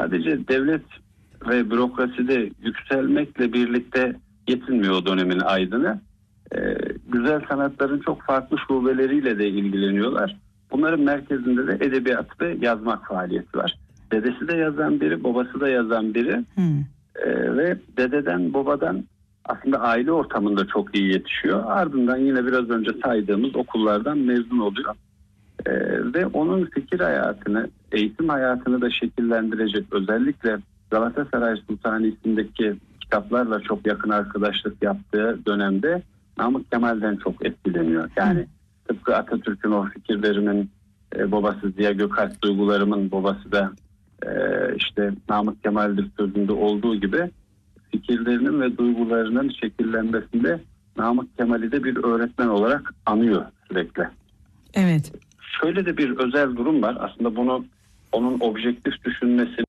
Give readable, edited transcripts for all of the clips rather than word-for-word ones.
sadece devlet ve bürokraside yükselmekle birlikte yetinmiyor o dönemin aydını. Güzel sanatların çok farklı şubeleriyle de ilgileniyorlar. Bunların merkezinde de edebiyat ve yazmak faaliyeti var. Dedesi de yazan biri, babası da yazan biri. Ve dededen, babadan aslında aile ortamında çok iyi yetişiyor. Ardından yine biraz önce saydığımız okullardan mezun oluyor. Ve onun fikir hayatını, eğitim hayatını da şekillendirecek, özellikle Galatasaray Sultanisi'ndeki kitaplarla çok yakın arkadaşlık yaptığı dönemde Namık Kemal'den çok etkileniyor. Yani tıpkı Atatürk'ün o fikirlerinin babası Ziya Gökalp, duygularımın babası da işte Namık Kemal'dir sözünde olduğu gibi fikirlerinin ve duygularının şekillenmesinde Namık Kemal'i de bir öğretmen olarak anıyor sürekli. Evet. Şöyle de bir özel durum var. Aslında bunu onun objektif düşünmesini,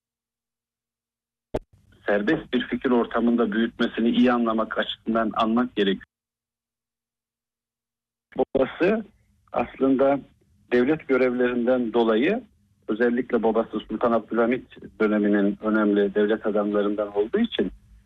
serbest bir fikir ortamında büyütmesini iyi anlamak açısından anmak gerekiyor. Babası aslında devlet görevlerinden dolayı, özellikle babası Sultan Abdülhamit döneminin önemli devlet adamlarından olduğu için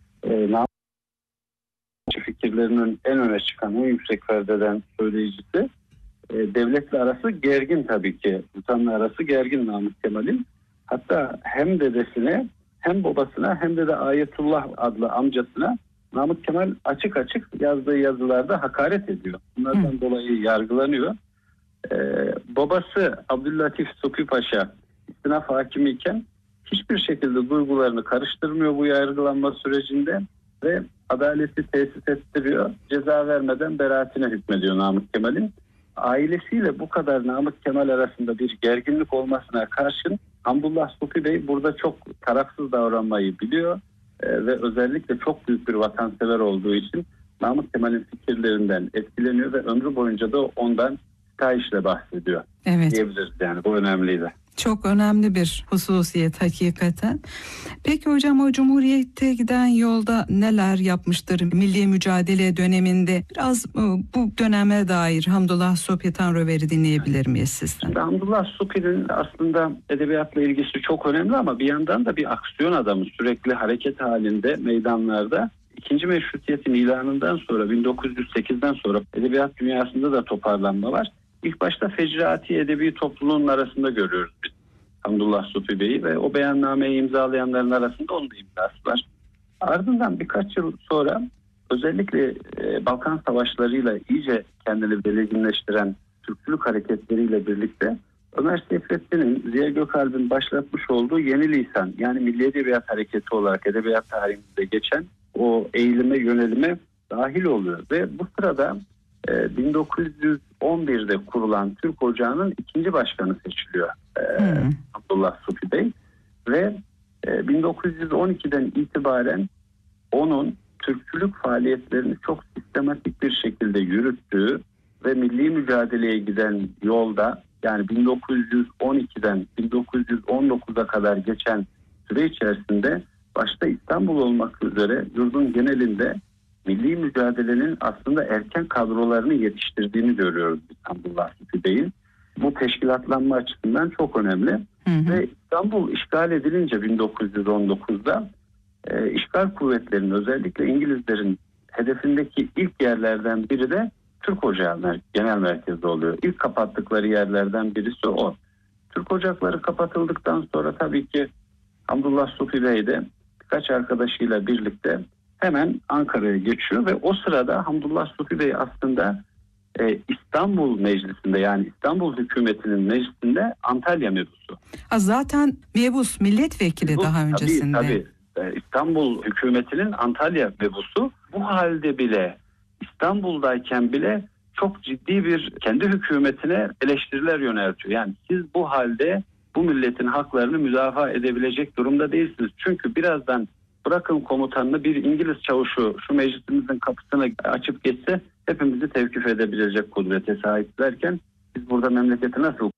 fikirlerinin en öne çıkan, en yüksek perdeden söyleyicisi. Devletle arası gergin tabii ki. Sultanla arası gergin Namık Kemal'in. Hatta hem dedesine, hem babasına, hem de Ayetullah adlı amcasına Namık Kemal açık açık yazdığı yazılarda hakaret ediyor. Bunlardan dolayı yargılanıyor. Babası Abdüllatif Supi Paşa istinaf hakimiyken hiçbir şekilde duygularını karıştırmıyor bu yargılanma sürecinde ve adaleti tesis ettiriyor. Ceza vermeden beraatine hükmediyor Namık Kemal'in. Ailesiyle bu kadar Namık Kemal arasında bir gerginlik olmasına karşın Hamdullah Supi Bey burada çok tarafsız davranmayı biliyor ve özellikle çok büyük bir vatansever olduğu için Namık Kemal'in fikirlerinden etkileniyor ve ömrü boyunca da ondan sitayişle bahsediyor. Evet. Diyebiliriz yani, bu önemliydi. Çok önemli bir hususiyet hakikaten. Peki hocam, o Cumhuriyet'e giden yolda neler yapmıştır milli mücadele döneminde? Biraz bu döneme dair Hamdullah Supi Tanrıver'i dinleyebilir miyiz sizden? Hamdullah Supi'nin aslında edebiyatla ilgisi çok önemli ama bir yandan da bir aksiyon adamı, sürekli hareket halinde meydanlarda. İkinci Meşrutiyet'in ilanından sonra 1908'den sonra edebiyat dünyasında da toparlanma var. İlk başta Fecraati Edebi topluluğunun arasında görüyoruz biz Hamdullah Supi Bey'i ve o beyannameyi imzalayanların arasında onun da imzası var. Ardından birkaç yıl sonra özellikle Balkan Savaşları'yla iyice kendini belirginleştiren Türkçülük hareketleriyle birlikte Ömer Seyfettin'in, Ziya Gökalp'in başlatmış olduğu Yeni Lisan, yani Milli Edebiyat Hareketi olarak edebiyat tarihimizde geçen o eğilime, yönelime dahil oluyor ve bu sırada 1911'de kurulan Türk Ocağı'nın ikinci başkanı seçiliyor Abdullah Supi Bey ve 1912'den itibaren onun Türkçülük faaliyetlerini çok sistematik bir şekilde yürüttüğü ve milli mücadeleye giden yolda, yani 1912'den 1919'a kadar geçen süre içerisinde başta İstanbul olmak üzere yurdun genelinde milli mücadelenin aslında erken kadrolarını yetiştirdiğini görüyoruz İstanbul'da Supi Bey'in. Bu teşkilatlanma açısından çok önemli. Ve İstanbul işgal edilince 1919'da işgal kuvvetlerinin, özellikle İngilizlerin hedefindeki ilk yerlerden biri de Türk Ocağı genel merkezi oluyor. İlk kapattıkları yerlerden birisi o. Türk Ocakları kapatıldıktan sonra tabii ki Hamdullah Supi Bey de birkaç arkadaşıyla birlikte hemen Ankara'ya geçiyor ve o sırada Hamdullah Supi Bey aslında İstanbul Meclisi'nde, yani İstanbul hükümetinin meclisinde Antalya mebusu. Zaten mebus, milletvekili daha öncesinde. Tabii. İstanbul hükümetinin Antalya mebusu. Bu halde bile, İstanbul'dayken bile çok ciddi bir kendi hükümetine eleştiriler yöneltiyor. Yani siz bu halde bu milletin haklarını müdafaa edebilecek durumda değilsiniz. Çünkü birazdan bırakın komutanını, bir İngiliz çavuşu şu meclisimizin kapısını açıp geçse hepimizi tevkif edebilecek kudrete sahiplerken biz burada memleketi nasıl?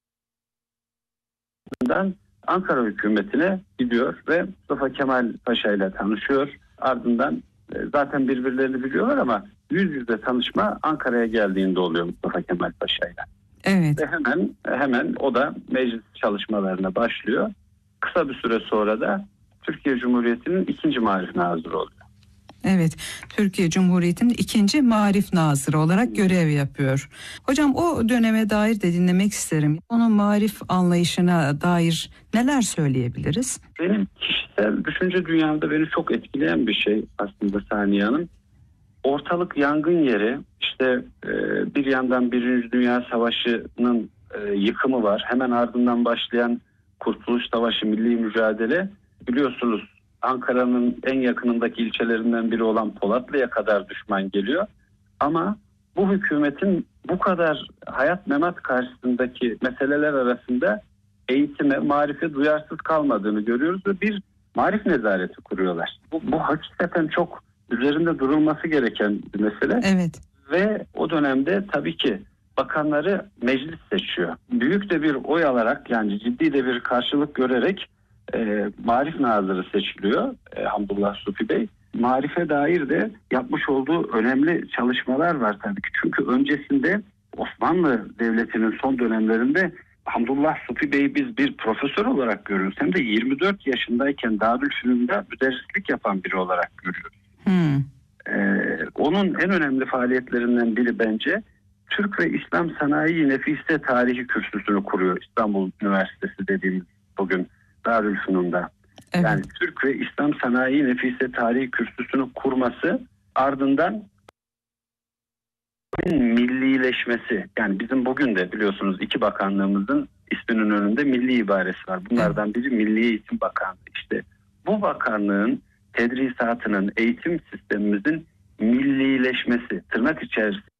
Ankara hükümetine gidiyor ve Mustafa Kemal Paşa ile tanışıyor. Ardından zaten birbirlerini biliyorlar ama yüz yüze tanışma Ankara'ya geldiğinde oluyor Mustafa Kemal Paşa ile. Evet. Ve hemen o da meclis çalışmalarına başlıyor. kısa bir süre sonra da Türkiye Cumhuriyeti'nin 2. Marif Nazırı oluyor. Evet, Türkiye Cumhuriyeti'nin 2. Marif Nazırı olarak görev yapıyor. Hocam o döneme dair de dinlemek isterim. Onun marif anlayışına dair neler söyleyebiliriz? Benim kişisel düşünce dünyamda beni çok etkileyen bir şey aslında Saniye Hanım. Ortalık yangın yeri, işte bir yandan Birinci Dünya Savaşı'nın yıkımı var. Hemen ardından başlayan Kurtuluş Savaşı, milli mücadele. Biliyorsunuz Ankara'nın en yakınındaki ilçelerinden biri olan Polatlı'ya kadar düşman geliyor. Ama bu hükümetin bu kadar hayat memat karşısındaki meseleler arasında eğitime, marife duyarsız kalmadığını görüyoruz ve bir marif nezareti kuruyorlar. Bu hakikaten çok üzerinde durulması gereken bir mesele. Evet. Ve o dönemde tabii ki bakanları meclis seçiyor. Büyük de bir oy alarak, yani ciddi de bir karşılık görerek Marif Nazırı seçiliyor Hamdullah Sufi Bey. Marife dair de yapmış olduğu önemli çalışmalar var tabii ki. Çünkü öncesinde Osmanlı Devleti'nin son dönemlerinde Hamdullah Sufi Bey'i biz bir profesör olarak görüyoruz. Hem de 24 yaşındayken Darülfünun'da müderrislik yapan biri olarak görüyoruz. Onun en önemli faaliyetlerinden biri bence Türk ve İslam Sanayi Nefise Tarihi Kürsüsü'nü kuruyor İstanbul Üniversitesi dediğimiz bugün Darülfünun'da. Evet. Yani Türk ve İslam Sanayi Nefise Tarihi Kürsüsü'nü kurması, ardından millileşmesi, yani bizim bugün de biliyorsunuz 2 bakanlığımızın isminin önünde milli ibaresi var. Bunlardan biri Milli Eğitim Bakanlığı. İşte bu bakanlığın tedrisatının, eğitim sistemimizin millileşmesi, tırnak içerisinde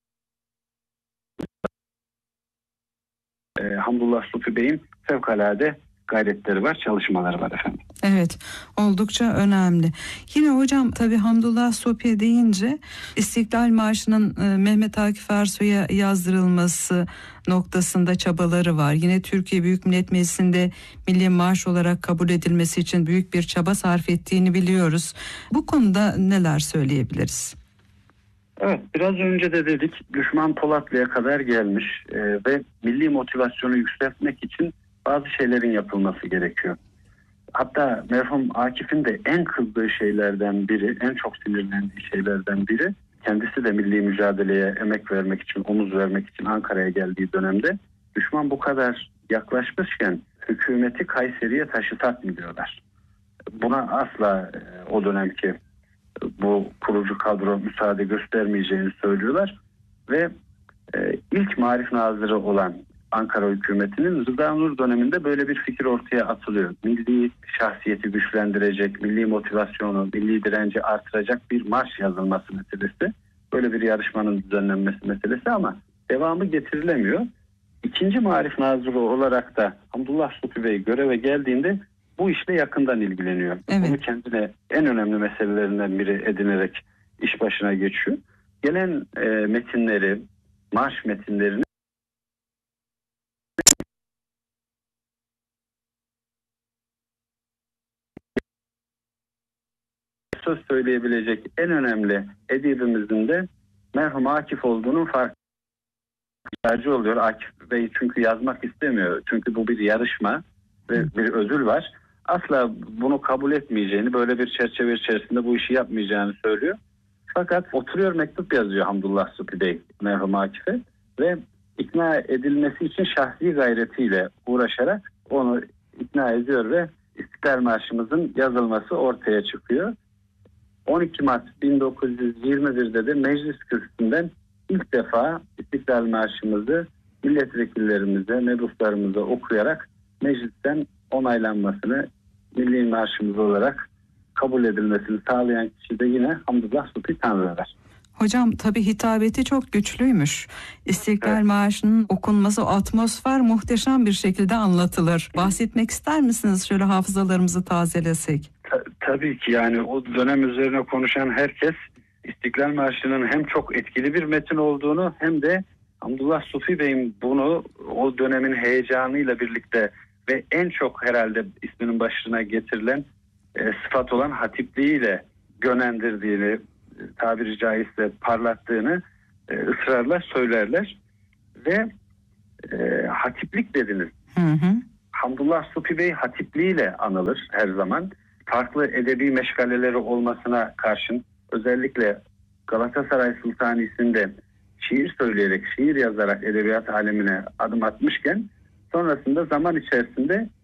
Hamdullah Sufi Bey'in fevkalade gayretleri var, çalışmaları var efendim. Evet, oldukça önemli. Yine hocam tabii Hamdullah Supi deyince İstiklal Marşı'nın Mehmet Akif Ersoy'a yazdırılması noktasında çabaları var. Yine Türkiye Büyük Millet Meclisi'nde milli marş olarak kabul edilmesi için büyük bir çaba sarf ettiğini biliyoruz. Bu konuda neler söyleyebiliriz? Evet, biraz önce de dedik, düşman Polatlı'ya kadar gelmiş ve milli motivasyonu yükseltmek için bazı şeylerin yapılması gerekiyor. Hatta merhum Akif'in de en kızdığı şeylerden biri, en çok sinirlendiği şeylerden biri, kendisi de milli mücadeleye emek vermek için, omuz vermek için Ankara'ya geldiği dönemde düşman bu kadar yaklaşmışken hükümeti Kayseri'ye taşıtak mı diyorlar. Buna asla o dönemki bu kurucu kadro müsaade göstermeyeceğini söylüyorlar ve ilk Marif Nazırı olan Ankara hükümetinin Rıza Nur döneminde böyle bir fikir ortaya atılıyor. Milli şahsiyeti güçlendirecek, milli motivasyonu, milli direnci artıracak bir marş yazılması meselesi. Böyle bir yarışmanın düzenlenmesi meselesi ama devamı getirilemiyor. 2. Marif Nazırı olarak da Hamdullah Sufi Bey göreve geldiğinde bu işle yakından ilgileniyor. Evet. Bunu kendine en önemli meselelerinden biri edinerek iş başına geçiyor. Gelen metinleri, marş metinlerini söz söyleyebilecek en önemli edibimizin de merhum Akif olduğunun farkı oluyor. Akif Bey çünkü yazmak istemiyor. Çünkü bu bir yarışma ve bir ödül var. Asla bunu kabul etmeyeceğini, böyle bir çerçeve içerisinde bu işi yapmayacağını söylüyor. Fakat oturuyor, mektup yazıyor Hamdullah Sufi Bey merhum Akif'e ve ikna edilmesi için şahsi gayretiyle uğraşarak onu ikna ediyor ve İstiklal Marşımızın yazılması ortaya çıkıyor. 12 Mart 1921'de de meclis kürsüsünden ilk defa İstiklal Marşımızı milletvekillerimize, mebuslarımıza okuyarak meclisten onaylanmasını, milli marşımız olarak kabul edilmesini sağlayan kişi de yine Hamdullah Sufi Tanrıver. Hocam tabii hitabeti çok güçlüymüş. İstiklal Evet. Marşı'nın okunması, o atmosfer muhteşem bir şekilde anlatılır. Bahsetmek ister misiniz? Şöyle hafızalarımızı tazelesek. Tabii ki, yani o dönem üzerine konuşan herkes İstiklal Marşı'nın hem çok etkili bir metin olduğunu hem de Hamdullah Sufi Bey'in bunu o dönemin heyecanıyla birlikte ve en çok herhalde isminin başına getirilen sıfat olan hatipliğiyle gönendirdiğini, tabiri caizse parlattığını ısrarla söylerler ve hatiplik dediniz. Hı hı. Hamdullah Supi Bey hatipliğiyle anılır her zaman. Farklı edebi meşgaleleri olmasına karşın özellikle Galatasaray Sultanisi'nde şiir söyleyerek, şiir yazarak edebiyat alemine adım atmışken sonrasında zaman içerisinde